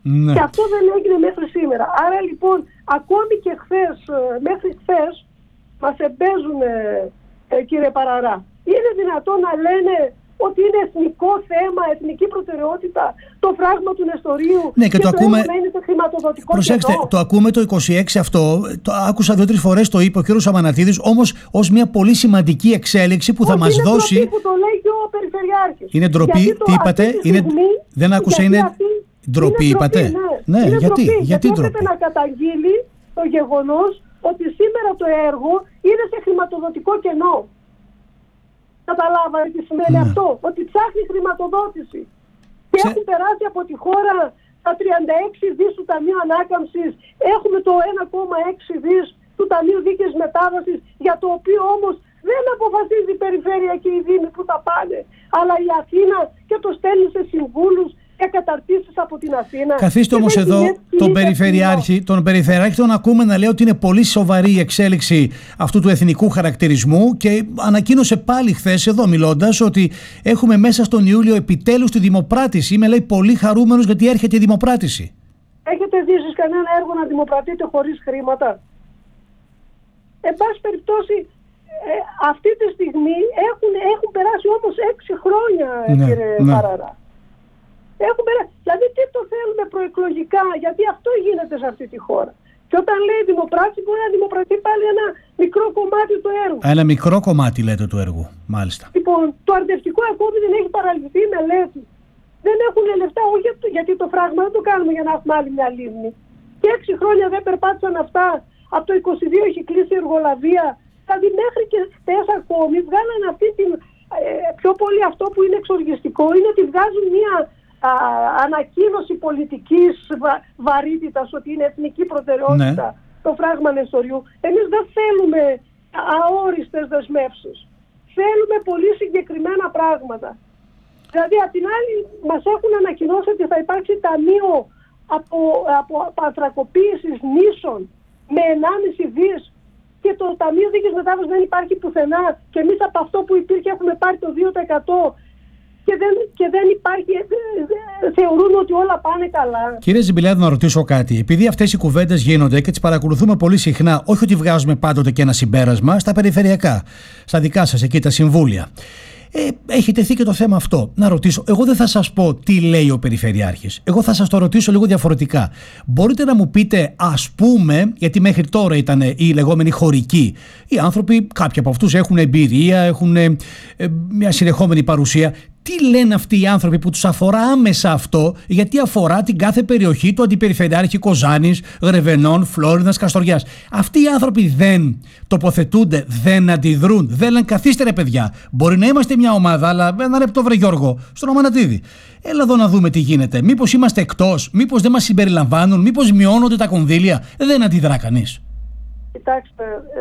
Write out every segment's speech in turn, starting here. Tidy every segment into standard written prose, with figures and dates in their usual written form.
Ναι. Και αυτό δεν έγινε μέχρι σήμερα. Άρα λοιπόν, ακόμη και μέχρι χθες, μας εμπέζουν, κύριε Παραρά. Είναι δυνατόν να λένε ότι είναι εθνικό θέμα, εθνική προτεραιότητα το φράγμα του Νεστορίου, ναι, και το ακούμε. Είναι το χρηματοδοτικό προσέξτε, κενό. το ακούμε το 26 αυτό. Το άκουσα 2-3 φορές, το είπε ο κ. Αμανατίδης, όμως ως μια πολύ σημαντική εξέλιξη που θα μας δώσει. Είναι ντροπή που το λέει και ο Περιφερειάρχης. Είναι ντροπή, τι είπατε, δεν άκουσα, είναι ντροπή, είπατε. Ναι, γιατί ντροπή. Έπρεπε να καταγγείλει το γεγονός ότι σήμερα το έργο είναι σε χρηματοδοτικό κενό. Καταλάβατε τι σημαίνει αυτό? Ότι ψάχνει χρηματοδότηση. Και έχουν περάσει από τη χώρα τα 36 δις του Ταμείου Ανάκαμψης. Έχουμε το 1,6 δις του Ταμείου Δίκαιης Μετάβασης, για το οποίο όμως δεν αποφασίζει η Περιφέρεια και οι Δήμοι που θα πάνε, αλλά η Αθήνα, και το στέλνει σε συμβούλους και καταρτήσεις από την Αθήνα. Καθίστε όμως εδώ τον Περιφερειάρχη τον ακούμε να λέει ότι είναι πολύ σοβαρή η εξέλιξη αυτού του εθνικού χαρακτηρισμού και ανακοίνωσε πάλι χθες εδώ μιλώντας ότι έχουμε μέσα στον Ιούλιο επιτέλους τη δημοπράτηση. Είμαι, λέει, πολύ χαρούμενος γιατί έρχεται η δημοπράτηση. Έχετε δει εσείς κανένα έργο να δημοπρατείτε χωρίς χρήματα? Εν πάση περιπτώσει, αυτή τη στιγμή έχουν περάσει όμως 6 χρόνια, κύριε Παραρά. Δηλαδή τι το θέλουμε προεκλογικά, γιατί αυτό γίνεται σε αυτή τη χώρα. Και όταν λέει δημοπράτηση, μπορεί να δημοπρατεί πάλι ένα μικρό κομμάτι του έργου. Ένα μικρό κομμάτι, λέτε, του έργου, μάλιστα. Λοιπόν, το αρδευτικό ακόμη δεν έχει παραλυθεί η μελέτη. Δεν έχουν λεφτά, όχι γιατί το φράγμα δεν το κάνουμε για να έχουμε άλλη μια λίμνη. Και 6 χρόνια δεν περπάτησαν αυτά. Από το 22 έχει κλείσει η εργολαβία. Δηλαδή μέχρι και χτες ακόμη βγάλαν αυτή την. Πιο πολύ αυτό που είναι εξοργιστικό είναι ότι βγάζουν μια ανακοίνωση πολιτικής βαρύτητας ότι είναι εθνική προτεραιότητα το φράγμα Νεστοριού. Εμείς δεν θέλουμε αόριστες δεσμεύσεις. Θέλουμε πολύ συγκεκριμένα πράγματα. Δηλαδή απ' την άλλη μας έχουν ανακοινώσει ότι θα υπάρξει ταμείο από ανθρακοποίησης νήσων με 1,5 δις και το Ταμείο Δίκαιης Μετάβασης δεν υπάρχει πουθενά και εμείς από αυτό που υπήρχε έχουμε πάρει το 2%. Και δεν υπάρχει, θεωρούν ότι όλα πάνε καλά. Κύριε Ζιμπηλιάδη, να ρωτήσω κάτι. Επειδή αυτές οι κουβέντες γίνονται και τις παρακολουθούμε πολύ συχνά, όχι ότι βγάζουμε πάντοτε και ένα συμπέρασμα, στα περιφερειακά, στα δικά σας εκεί τα συμβούλια. Έχει τεθεί και το θέμα αυτό. Να ρωτήσω, εγώ δεν θα σας πω τι λέει ο Περιφερειάρχης. Εγώ θα σας το ρωτήσω λίγο διαφορετικά. Μπορείτε να μου πείτε, ας πούμε, γιατί μέχρι τώρα ήταν οι λεγόμενοι χωρικοί. Οι άνθρωποι, κάποιοι από αυτούς έχουν εμπειρία, έχουν μια συνεχόμενη παρουσία. Τι λένε αυτοί οι άνθρωποι που τους αφορά άμεσα αυτό, γιατί αφορά την κάθε περιοχή του Αντιπεριφερειάρχη Κοζάνης, Γρεβενών, Φλόρινας, Καστοριάς. Αυτοί οι άνθρωποι δεν τοποθετούνται, δεν αντιδρούν, δεν λένε καθίστε ρε παιδιά. Μπορεί να είμαστε μια ομάδα, αλλά ένα λεπτό βρε Γιώργο, στον Αμανατίδη. Έλα εδώ να δούμε τι γίνεται. Μήπως είμαστε εκτός, μήπως δεν μας συμπεριλαμβάνουν, μήπως μειώνονται τα κονδύλια. Δεν αντιδρά κανείς. Κοιτάξτε,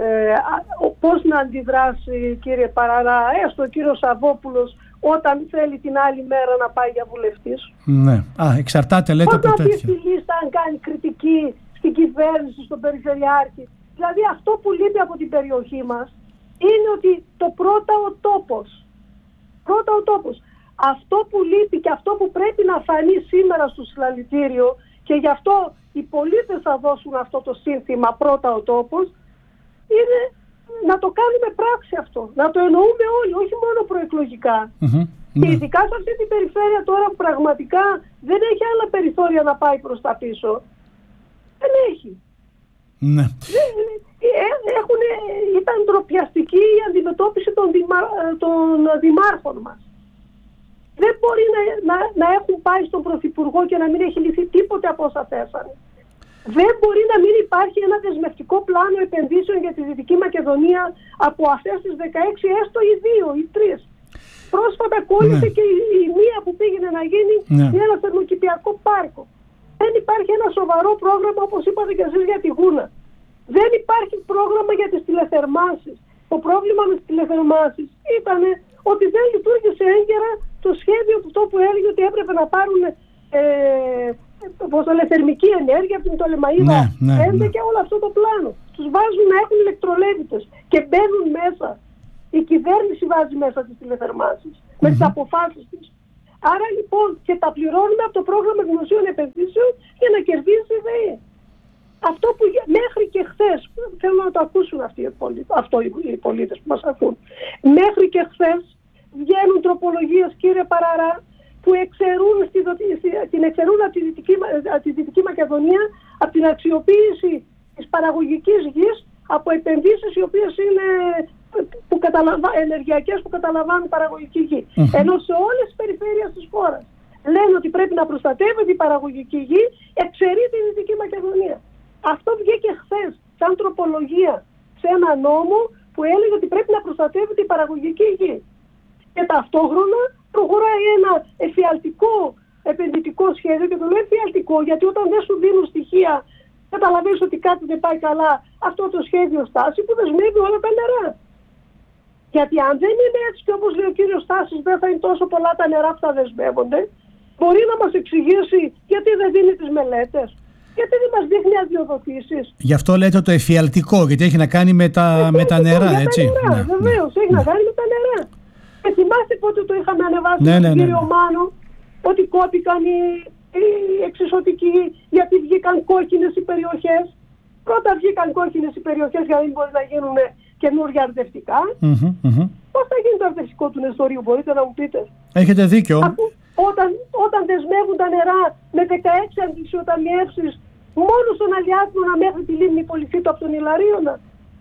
πώς να αντιδράσει, κύριε Παραρά, έστω ο κύριος Σαββόπουλος, όταν θέλει την άλλη μέρα να πάει για βουλευτής. Ναι. Εξαρτάται, λέτε, από τέτοια. Πώς να πει στη λίστα αν κάνει κριτική στην κυβέρνηση, στον Περιφερειάρχη. Δηλαδή αυτό που λείπει από την περιοχή μας είναι ότι το πρώτα ο τόπος. Αυτό που λείπει και αυτό που πρέπει να φανεί σήμερα στο συλλαλητήριο και γι' αυτό οι πολίτες θα δώσουν αυτό το σύνθημα πρώτα ο τόπος, είναι να το κάνουμε πράξη αυτό. Να το εννοούμε όλοι, όχι μόνο προεκλογικά. Και ειδικά σε αυτή την περιφέρεια τώρα που πραγματικά δεν έχει άλλα περιθώρια να πάει προς τα πίσω. Δεν έχει. Ναι. Ήταν ντροπιαστική η αντιμετώπιση των δημάρχων μας. Δεν μπορεί να έχουν πάει στον Πρωθυπουργό και να μην έχει λυθεί τίποτε από όσα θέσανε. Δεν μπορεί να μην υπάρχει ένα δεσμευτικό πλάνο επενδύσεων για τη Δυτική Μακεδονία από αυτές τις 16 έστω οι 2 ή 3. Πρόσφατα κόλλησε και η μία που πήγαινε να γίνει ένα θερμοκηπιακό πάρκο. Δεν υπάρχει ένα σοβαρό πρόγραμμα, όπως είπατε και εσείς, για τη Γούνα. Δεν υπάρχει πρόγραμμα για τις τηλεθερμάνσεις. Το πρόβλημα με τις τηλεθερμάνσεις ήταν ότι δεν λειτουργήσε έγκαιρα το σχέδιο που έλεγε ότι έπρεπε να πάρουν θερμική ενέργεια από την Τολεμαΐδα 5 και όλο αυτό το πλάνο. Τους βάζουν να έχουν ηλεκτρολέβητες και μπαίνουν μέσα. Η κυβέρνηση βάζει μέσα τις τηλεθερμάνσεις με τις αποφάσεις της. Άρα λοιπόν και τα πληρώνουμε από το πρόγραμμα δημοσίων επενδύσεων αυτό οι πολίτες που μας ακούν. Μέχρι και χθες βγαίνουν τροπολογίες, κύριε Παραρά, που εξαιρούν από τη Δυτική Μακεδονία από την αξιοποίηση της παραγωγικής γης από επενδύσεις οι οποίες είναι ενεργειακές που καταλαμβάνουν παραγωγική γη. Ενώ σε όλες τις περιφέρειες της χώρας λένε ότι πρέπει να προστατεύεται η παραγωγική γη, εξαιρείται η Δυτική Μακεδονία. Αυτό βγήκε χθες σαν τροπολογία σε ένα νόμο που έλεγε ότι πρέπει να προστατεύεται η παραγωγική γη. Και ταυτόχρονα προχωράει ένα εφιαλτικό επενδυτικό σχέδιο, και το λέω εφιαλτικό γιατί όταν δεν σου δίνουν στοιχεία, καταλαβαίνεις ότι κάτι δεν πάει καλά, αυτό το σχέδιο Στάση που δεσμεύει όλα τα νερά. Γιατί αν δεν είναι έτσι και όπως λέει ο κύριος Στάσης, δεν θα είναι τόσο πολλά τα νερά που θα δεσμεύονται, μπορεί να μας εξηγήσει γιατί δεν δίνει τις μελέτες, γιατί δεν μας δείχνει αδειοδοτήσεις. Γι' αυτό λέτε το εφιαλτικό, γιατί έχει να κάνει με τα νερά, έτσι. Ναι, βεβαίως, έχει να κάνει με τα νερά. Και θυμάστε πότε το είχαμε ανεβάσει στον κύριο Μάνο, ότι κόπηκαν οι εξισωτικοί γιατί βγήκαν κόκκινες οι περιοχές. Πρώτα βγήκαν κόκκινες οι περιοχές γιατί δεν μπορεί να γίνουν καινούργια αρδευτικά. Πώς θα γίνει το αρδευτικό του Νεστορίου, μπορείτε να μου πείτε? Έχετε δίκιο. Όταν δεσμεύουν τα νερά με 16 αντισιοταμιεύσεις μόνο στον Αλιάτμονα μέχρι τη λίμνη Πολυφύτου από τον Ιλαρίωνα,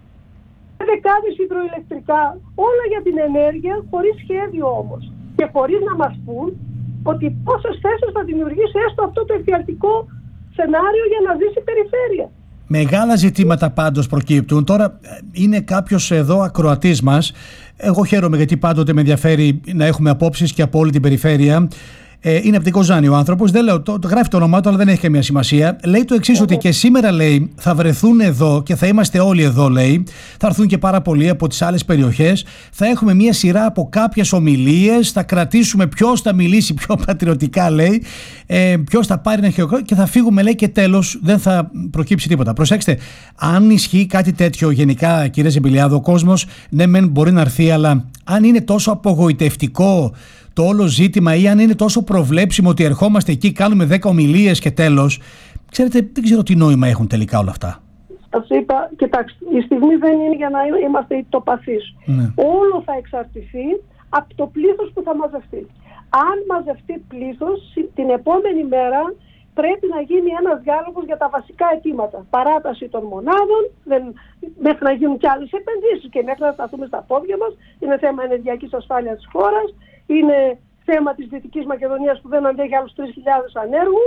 δεκάδες υδροηλεκτρικά, όλα για την ενέργεια, χωρίς σχέδιο όμως. Και χωρίς να μας πούν ότι πόσες θέσεις θα δημιουργήσει έστω αυτό το εφιαλτικό σενάριο για να ζήσει η περιφέρεια. Μεγάλα ζητήματα πάντως προκύπτουν. Τώρα είναι κάποιος εδώ ακροατής μας. Εγώ χαίρομαι γιατί πάντοτε με ενδιαφέρει να έχουμε απόψεις και από όλη την περιφέρεια. Είναι από την Κοζάνη ο άνθρωπος. Δεν λέω, το γράφει το όνομά του, αλλά δεν έχει καμία σημασία. Λέει το εξής, ότι και σήμερα λέει θα βρεθούν εδώ και θα είμαστε όλοι εδώ, λέει. Θα έρθουν και πάρα πολλοί από τις άλλες περιοχές. Θα έχουμε μια σειρά από κάποιες ομιλίες. Θα κρατήσουμε ποιος θα μιλήσει πιο πατριωτικά, λέει. Ποιος θα πάρει ένα χειροκρότημα και θα φύγουμε, λέει, και τέλος δεν θα προκύψει τίποτα. Προσέξτε, αν ισχύει κάτι τέτοιο γενικά, κύριε Ζεμπιλιάδο, ο κόσμος, ναι, μεν μπορεί να έρθει, αλλά αν είναι τόσο απογοητευτικό το όλο ζήτημα ή αν είναι τόσο προβλέψιμο ότι ερχόμαστε εκεί, κάνουμε 10 ομιλίες και τέλος, ξέρετε, δεν ξέρω τι νόημα έχουν τελικά όλα αυτά. Σας είπα, κοιτάξτε, η στιγμή δεν είναι για να είμαστε ηττοπαθείς. Όλο θα εξαρτηθεί από το πλήθος που θα μαζευτεί. Αν μαζευτεί πλήθος, την επόμενη μέρα πρέπει να γίνει ένας διάλογος για τα βασικά αιτήματα. Παράταση των μονάδων, μέχρι να γίνουν κι άλλες επενδύσεις και μέχρι να σταθούμε στα πόδια μας. Είναι θέμα ενεργειακής ασφάλειας της χώρας. Είναι θέμα της Δυτικής Μακεδονίας που δεν αντέχει άλλους 3.000 ανέργους.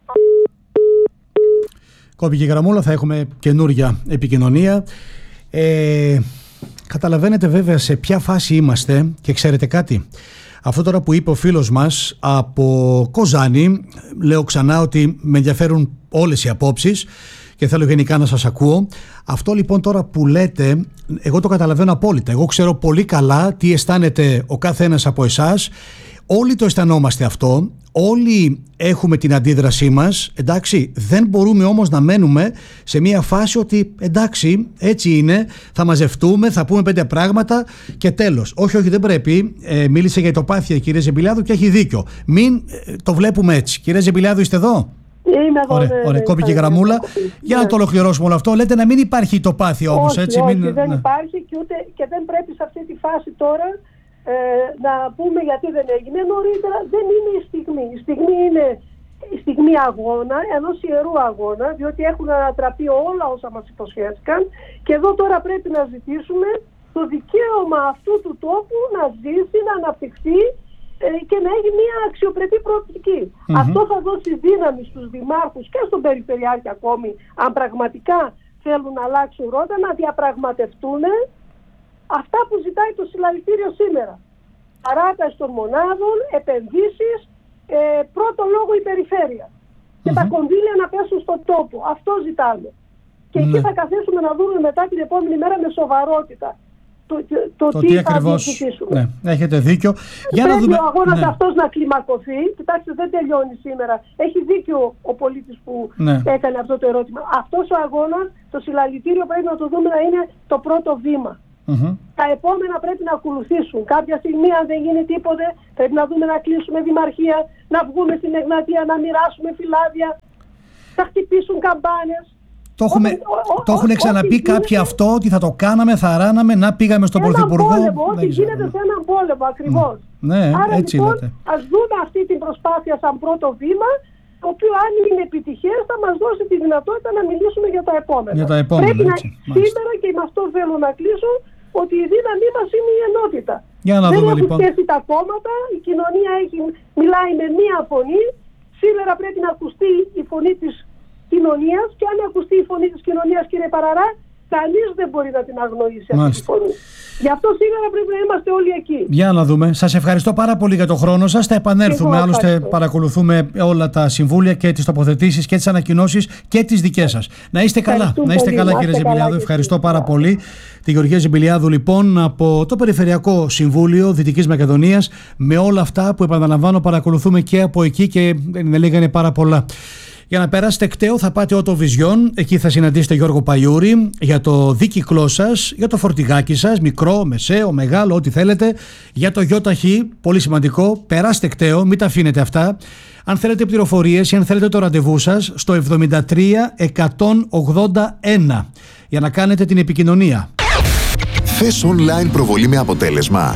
Κόπηκε η γραμμούλα, θα έχουμε καινούρια επικοινωνία. Καταλαβαίνετε βέβαια σε ποια φάση είμαστε και ξέρετε κάτι. Αυτό τώρα που είπε ο φίλος μας από Κοζάνη, λέω ξανά ότι με ενδιαφέρουν όλες οι απόψεις και θέλω γενικά να σας ακούω. Αυτό λοιπόν τώρα που λέτε, εγώ το καταλαβαίνω απόλυτα. Εγώ ξέρω πολύ καλά τι αισθάνεται ο κάθε ένας από εσάς. Όλοι το αισθανόμαστε αυτό. Όλοι έχουμε την αντίδρασή μας. Εντάξει, δεν μπορούμε όμως να μένουμε σε μια φάση ότι εντάξει, έτσι είναι, θα μαζευτούμε, θα πούμε 5 πράγματα και τέλος. Όχι, δεν πρέπει. Μίλησε για ηττοπάθεια η κυρία Ζεμπιλιάδου και έχει δίκιο. Μην το βλέπουμε έτσι. Κυρία Ζεμπιλιάδου, είστε εδώ? Είμαι εδώ. Ωραία, κόπηκε η γραμμούλα. Για να το ολοκληρώσουμε όλο αυτό. Λέτε να μην υπάρχει ηττοπάθεια όμως, έτσι. Όχι, δεν υπάρχει και δεν πρέπει σε αυτή τη φάση τώρα να πούμε γιατί δεν έγινε. Νωρίτερα δεν είναι η στιγμή. Η στιγμή είναι η στιγμή αγώνα, ενός ιερού αγώνα, διότι έχουν ανατραπεί όλα όσα μας υποσχέθηκαν και εδώ τώρα πρέπει να ζητήσουμε το δικαίωμα αυτού του τόπου να ζήσει, να αναπτυχθεί και να έχει μια αξιοπρεπή προοπτική. Αυτό θα δώσει δύναμη στους δημάρχους και στον περιφερειάρχη ακόμη, αν πραγματικά θέλουν να αλλάξουν ρότα, να διαπραγματευτούν αυτά που ζητάει το συλλαλητήριο σήμερα. Παράταση των μονάδων, επενδύσεις, πρώτο λόγο η περιφέρεια. Και τα κονδύλια να πέσουν στον τόπο. Αυτό ζητάμε. Και εκεί θα καθίσουμε να δούμε μετά την επόμενη μέρα με σοβαρότητα το τι ακριβώς θα διεκδικήσουμε. Ναι, έχετε δίκιο. Πρέπει ο αγώνας αυτός να κλιμακωθεί. Κοιτάξτε, δεν τελειώνει σήμερα. Έχει δίκιο ο πολίτης που έκανε αυτό το ερώτημα. Αυτός ο αγώνας, το συλλαλητήριο πρέπει να το δούμε να είναι το πρώτο βήμα. Τα επόμενα πρέπει να ακολουθήσουν. Κάποια στιγμή, αν δεν γίνει τίποτε, πρέπει να δούμε να κλείσουμε δημαρχία, να βγούμε στην Εγνατία, να μοιράσουμε φυλάδια, να χτυπήσουν καμπάνες. Το έχουν ξαναπεί κάποιοι αυτό, ότι θα το κάναμε, θα ράναμε, να πήγαμε στον Πρωθυπουργό. Ό,τι γίνεται σε έναν πόλεμο, ακριβώς. Ναι, άρα έτσι λοιπόν, λέτε. ας δούμε αυτή την προσπάθεια σαν πρώτο βήμα, το οποίο αν είναι επιτυχές θα μας δώσει τη δυνατότητα να μιλήσουμε για τα επόμενα. Πρέπει σήμερα, και με αυτό θέλω να κλείσω, ότι η δύναμή μας είναι η ενότητα. Δεν έχουν σκέφτει τα κόμματα, η κοινωνία μιλάει με μία φωνή. Σήμερα πρέπει να ακουστεί η φωνή της κοινωνίας, και αν ακουστεί η φωνή της κοινωνίας, κύριε Παραρά, κανείς δεν μπορεί να την αγνοήσει αυτή τη φωνή. Γι' αυτό σήμερα πρέπει να είμαστε όλοι εκεί. Για να δούμε. Σας ευχαριστώ πάρα πολύ για τον χρόνο σας. Θα επανέλθουμε. Άλλωστε, παρακολουθούμε όλα τα συμβούλια και τις τοποθετήσεις και τις ανακοινώσεις και τις δικές σας. Να είστε καλά. Να είστε καλά, κύριε Ζιμπηλιάδου. Ευχαριστώ πάρα πολύ. Τη Γεωργία Ζιμπηλιάδου, λοιπόν, από το Περιφερειακό Συμβούλιο Δυτικής Μακεδονίας, με όλα αυτά που, επαναλαμβάνω, παρακολουθούμε και από εκεί, και με λέγανε πάρα πολλά. Για να περάσετε εκταίο θα πάτε Οτοβιζιόν, εκεί θα συναντήσετε Γιώργο Παϊούρη για το δίκυκλό σας, για το φορτηγάκι σας, μικρό, μεσαίο, μεγάλο, ό,τι θέλετε, για το ΙΧ, πολύ σημαντικό, περάστε εκταίο, μην τα αφήνετε αυτά. Αν θέλετε πληροφορίες ή αν θέλετε το ραντεβού σας, στο 73181 για να κάνετε την επικοινωνία. Θες online προβολή με αποτέλεσμα?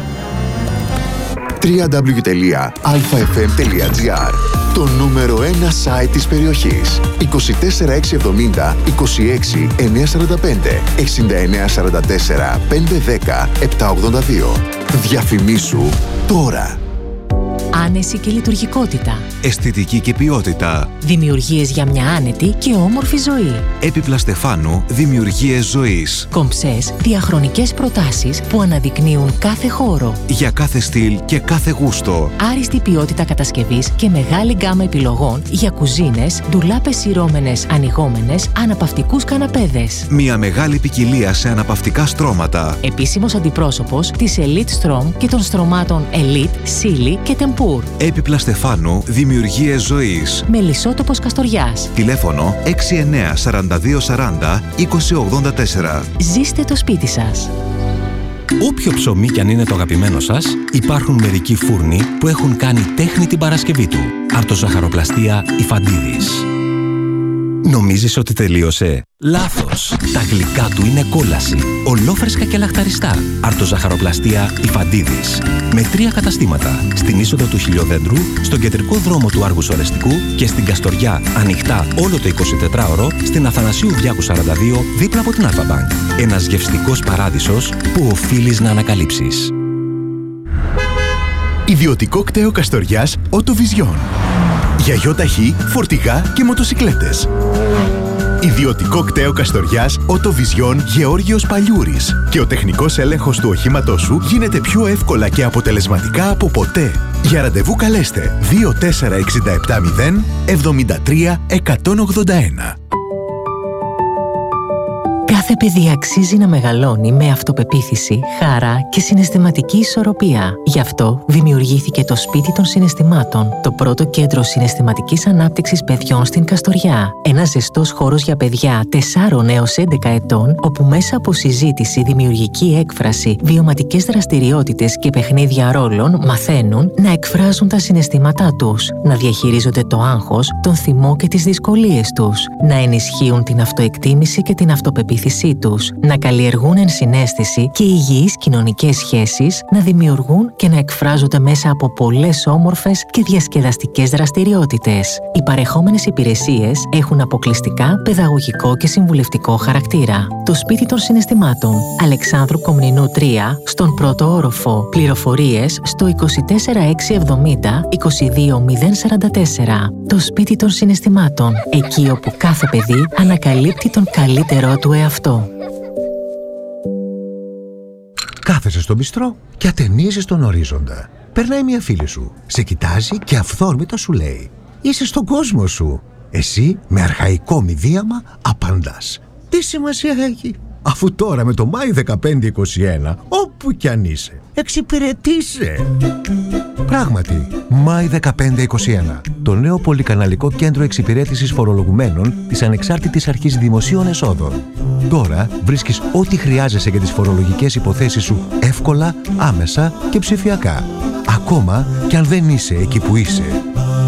www.alfafm.gr, το νούμερο 1 site της περιοχής. 24670 26 945 6944 510 782. Διαφημίσου τώρα. Άνεση και λειτουργικότητα. Αισθητική και ποιότητα. Δημιουργίες για μια άνετη και όμορφη ζωή. Έπιπλα Στεφάνου, δημιουργίες ζωής. Κομψές, διαχρονικές προτάσεις που αναδεικνύουν κάθε χώρο. Για κάθε στυλ και κάθε γούστο. Άριστη ποιότητα κατασκευής και μεγάλη γκάμα επιλογών για κουζίνες, ντουλάπες σειρώμενες, ανοιγόμενες, αναπαυτικούς καναπέδες. Μια μεγάλη ποικιλία σε αναπαυτικά στρώματα. Επίσημος αντιπρόσωπος της Elite Strom και των στρωμάτων Elite, Silly και Tempur. Έπιπλα Στεφάνου, δημιουργίες ζωής. Μελισσότοπος Καστοριάς. Τηλέφωνο 69 42 40 20 84. Ζήστε το σπίτι σας. Όποιο ψωμί κι αν είναι το αγαπημένο σας, υπάρχουν μερικοί φούρνοι που έχουν κάνει τέχνη την Παρασκευή του. Αρτοζαχαροπλαστεία Ιφαντίδης. Νομίζεις ότι τελείωσε? Λάθος! Τα γλυκά του είναι κόλαση. Ολόφρεσκα και λαχταριστά. Αρτοζαχαροπλαστεία Ιφαντίδης. Με 3 καταστήματα. Στην είσοδο του Χιλιοδέντρου, στον κεντρικό δρόμο του Άργους Ορεστικού και στην Καστοριά, ανοιχτά όλο το 24ωρο, στην Αθανασίου Διάκου 42, δίπλα από την Αλφα-Μπανκ. Ένας γευστικός παράδεισος που οφείλεις να ανακαλύψεις. Ιδιωτικό κτέο Καστοριάς Οτοβιζιόν. Για ΙΧ, φορτηγά και μοτοσικλέτες. Ιδιωτικό κτέο Καστοριάς Οτοβιζιόν Γεώργιος Παλιούρης. Και ο τεχνικός έλεγχος του οχήματός σου γίνεται πιο εύκολα και αποτελεσματικά από ποτέ. Για ραντεβού καλέστε 24670 73 181. Κάθε παιδί αξίζει να μεγαλώνει με αυτοπεποίθηση, χαρά και συναισθηματική ισορροπία. Γι' αυτό δημιουργήθηκε το Σπίτι των Συναισθημάτων, το πρώτο κέντρο συναισθηματικής ανάπτυξης παιδιών στην Καστοριά. Ένας ζεστός χώρος για παιδιά 4 έως 11 ετών, όπου μέσα από συζήτηση, δημιουργική έκφραση, βιωματικές δραστηριότητες και παιχνίδια ρόλων μαθαίνουν να εκφράζουν τα συναισθήματά τους, να διαχειρίζονται το άγχος, τον θυμό και τις δυσκολίες τους, να ενισχύουν την αυτοεκτίμηση και την αυτοπεποίθηση τους, να καλλιεργούν ενσυναίσθηση και υγιείς κοινωνικές σχέσεις, να δημιουργούν και να εκφράζονται μέσα από πολλές όμορφες και διασκεδαστικές δραστηριότητες. Οι παρεχόμενες υπηρεσίες έχουν αποκλειστικά παιδαγωγικό και συμβουλευτικό χαρακτήρα. Το Σπίτι των Συναισθημάτων, Αλεξάνδρου Κομνηνού 3, στον πρώτο όροφο. Πληροφορίες στο 24670 22044. Το Σπίτι των Συναισθημάτων, εκεί όπου κάθε παιδί ανακαλύπτει τον καλύτερό του εαυτό. Κάθεσαι στο μπιστρό και ατενίζεις τον ορίζοντα. Περνάει μια φίλη σου, σε κοιτάζει και αυθόρμητα σου λέει: είσαι στον κόσμο σου. Εσύ με αρχαϊκό μηδίαμα απαντάς: τι σημασία έχει, αφού τώρα με το Μάη 1521 όπου κι αν είσαι, εξυπηρετήσε. Πράγματι, Μάη 1521, το νέο πολυκαναλικό κέντρο εξυπηρέτησης φορολογουμένων της Ανεξάρτητης Αρχής Δημοσίων Εσόδων. Τώρα βρίσκεις ό,τι χρειάζεσαι για τις φορολογικές υποθέσεις σου εύκολα, άμεσα και ψηφιακά. Ακόμα κι αν δεν είσαι εκεί που είσαι.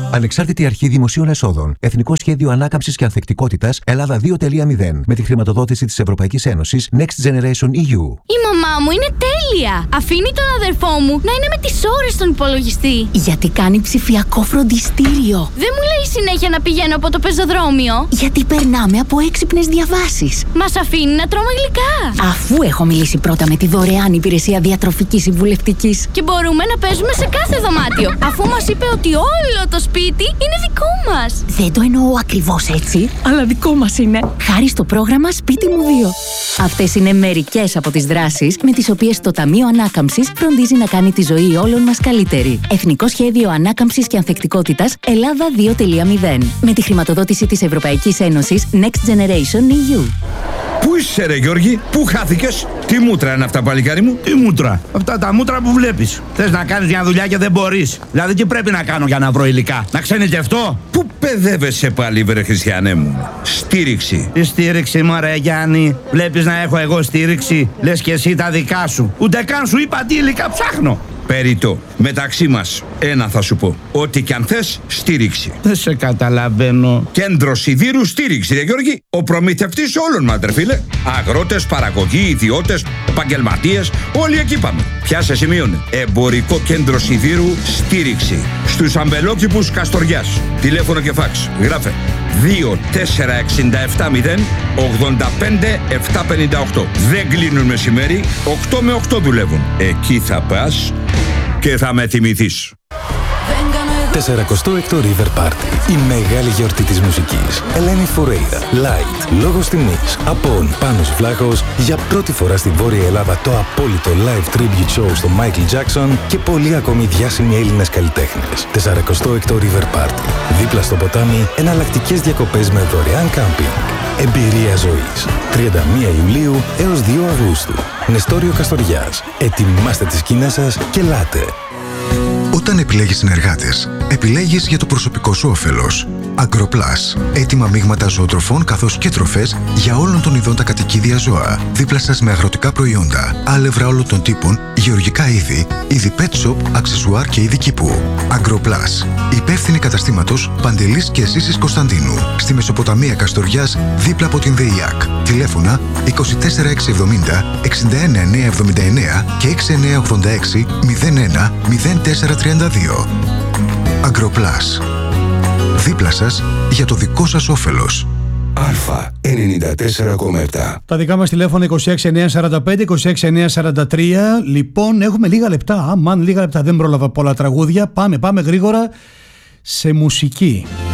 Ανεξάρτητη Αρχή Δημοσίων Εσόδων. Εθνικό Σχέδιο Ανάκαμψης και Ανθεκτικότητας Ελλάδα 2.0. Με τη χρηματοδότηση της Ευρωπαϊκής Ένωσης Next Generation EU. Η μαμά μου είναι τέλεια! Αφήνει τον αδερφό μου να είναι με τις ώρες στον υπολογιστή. Γιατί κάνει ψηφιακό φροντιστήριο. Δεν μου λέει συνέχεια να πηγαίνω από το πεζοδρόμιο. Γιατί περνάμε από έξυπνες διαβάσεις. Μας αφήνει να τρώμε γλυκά. Αφού έχω μιλήσει πρώτα με τη δωρεάν υπηρεσία διατροφικής συμβουλευτικής. Και μπορούμε να παίζουμε σε κάθε δωμάτιο. Αφού μας είπε ότι όλο το σπίτι είναι δικό μας. Δεν το εννοώ ακριβώς έτσι, αλλά δικό μας είναι. Χάρη στο πρόγραμμα Σπίτι μου 2. Αυτές είναι μερικές από τις δράσεις με τις οποίες το Ταμείο Ανάκαμψης φροντίζει να κάνει τη ζωή όλων μας καλύτερη. Εθνικό Σχέδιο Ανάκαμψης και Ανθεκτικότητας Ελλάδα 2.0. Με τη χρηματοδότηση της Ευρωπαϊκής Ένωσης Next Generation EU. Πού είσαι ρε Γιώργη, πού χάθηκες, τι μούτρα είναι αυτά παλικάρι μου? Τι μούτρα? Αυτά τα μούτρα που βλέπεις. Θες να κάνεις μια δουλειά και δεν μπορείς. Δηλαδή τι πρέπει να κάνω για να βρω υλικά? Να ξενιτευτώ? Πού παιδεύεσαι πάλι βρε Χριστιανέ μου? Στήριξη. Τι στήριξη μωρέ Γιάννη? Βλέπεις να έχω εγώ στήριξη? Λες και εσύ τα δικά σου. Ούτε καν σου είπα τι υλικά ψάχνω. Περιττό. Μεταξύ μας, ένα θα σου πω. Ό,τι κι αν θες, στήριξη. Δεν σε καταλαβαίνω. Κέντρο Σιδήρου στήριξη, ρε Γιώργη. Ο προμηθευτής όλων μας, ρε φίλε. Αγρότες, παραγωγοί, ιδιώτες, επαγγελματίες, όλοι εκεί πάμε. Πιάσε σημείωνε. Εμπορικό Κέντρο Σιδήρου στήριξη. Στους αμπελόκηπους Καστοριάς. Τηλέφωνο και φάξ. Γράφε 24670 85 758. Δεν κλείνουν μεσημέρι, 8 με 8 δουλεύουν. Εκεί θα πας και θα με θυμηθείς. 46ο River Party. Η μεγάλη γιορτή της μουσικής. Ελένη Φουρέιρα. Light. Λόγος τιμής. Απόν. Πάνος Βλάχος. Για πρώτη φορά στη Βόρεια Ελλάδα το απόλυτο live tribute show στο Michael Jackson και πολλοί ακόμη διάσημοι Έλληνες καλλιτέχνες. 46ο River Party. Δίπλα στο ποτάμι, εναλλακτικές διακοπές με δωρεάν κάμπινγκ. Εμπειρία ζωής. 31 Ιουλίου έως 2 Αυγούστου. Νεστόριο Καστοριάς. Ετοιμάστε τις σκηνές σας και ελάτε. Όταν επιλέγεις συνεργάτες, επιλέγεις για το προσωπικό σου όφελος. Agroplus. Έτοιμα μείγματα ζωοτροφών καθώς και τροφές για όλων των ειδών τα κατοικίδια ζώα. Δίπλα σας με αγροτικά προϊόντα, άλευρα όλων των τύπων, γεωργικά είδη, είδη pet shop, αξεσουάρ και είδη κήπου. Agroplus. Υπεύθυνη καταστήματος Παντελής και Ζήσης Κωνσταντίνου. Στη Μεσοποταμία Καστοριάς, δίπλα από την ΔΕΙΑΚ. Τηλέφωνα 24670 61979 και 6986 01 0432. Agroplus. Δίπλα σας για το δικό σας όφελος. Αλφα 94,7. Τα δικά μας τηλέφωνα 26945 26943. Λοιπόν, έχουμε λίγα λεπτά. Λίγα λεπτά, δεν πρόλαβα πολλά τραγούδια. Πάμε γρήγορα σε μουσική.